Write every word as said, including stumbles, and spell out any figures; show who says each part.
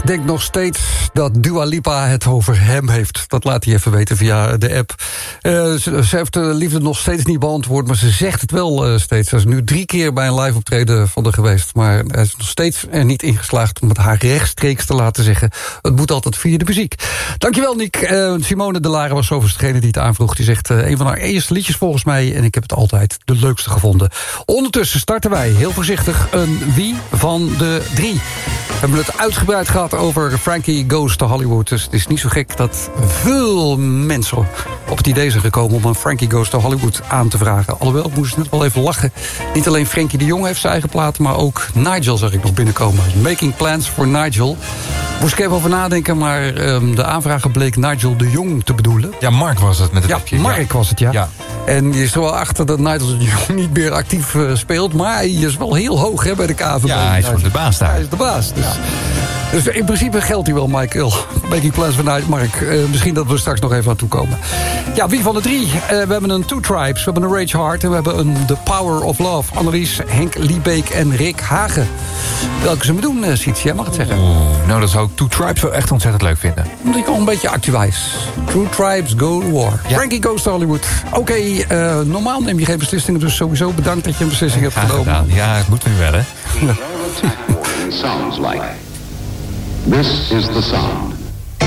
Speaker 1: denkt nog steeds dat Dua Lipa het over hem heeft. Dat laat hij even weten via de app. Uh, ze, ze heeft de liefde nog steeds niet beantwoord, maar ze zegt het wel uh, steeds. Ze is nu drie keer bij een live optreden van haar geweest. Maar hij is nog steeds er niet ingeslaagd om het haar rechtstreeks te laten zeggen. Het moet altijd via de muziek. Dankjewel, Nick. Uh, Simone de Lara was overigens degene die het aanvroeg. Die zegt uh, een van haar eerste liedjes volgens mij. En ik heb het altijd de leukste gevonden. Ondertussen starten wij heel voorzichtig een wie van de drie. We hebben het uitgebreid gehad over Frankie Goes to Hollywood. Dus het is niet zo gek dat veel mensen op het idee zijn gekomen om een Frankie Goes to Hollywood aan te vragen. Alhoewel, ik moest net wel even lachen. Niet alleen Frankie de Jong heeft zijn eigen platen, maar ook Nigel zag ik nog binnenkomen. Making Plans for Nigel. Moest ik even over nadenken, maar um, de aanvrager bleek Nigel de Jong te bedoelen.
Speaker 2: Ja, Mark was het met het
Speaker 1: Ja,
Speaker 2: appje.
Speaker 1: Mark
Speaker 2: ja.
Speaker 1: was het, ja.
Speaker 2: ja.
Speaker 1: En je is er wel achter dat Nigel de Jong niet meer actief uh, speelt. Maar hij is wel heel hoog hè, bij de K V B.
Speaker 2: Ja, hij is gewoon de baas daar.
Speaker 1: Hij is de baas, dus...
Speaker 2: Ja.
Speaker 1: Dus in principe geldt hij wel, Michael. Making Plans vanuit Mark. Uh, misschien dat we straks nog even aan toe komen. Ja, wie van de drie? Uh, we hebben een Two Tribes, we hebben een Rage Heart... en we hebben een The Power of Love. Annelies, Henk Liebeek en Rick Hagen. Welke ze me doen, uh, Siets? Jij mag het zeggen.
Speaker 2: Oeh, nou, dat zou ik Two Tribes wel echt ontzettend leuk vinden.
Speaker 1: Omdat ik al een beetje actuijs. Two Tribes Go to War. Ja. Frankie Goes to Hollywood. Oké, okay, uh, normaal neem je geen beslissingen... dus sowieso bedankt dat je een beslissing hebt genomen.
Speaker 2: Gedaan. Ja, het moet nu wel, hè.
Speaker 3: Sounds like. This is the sound.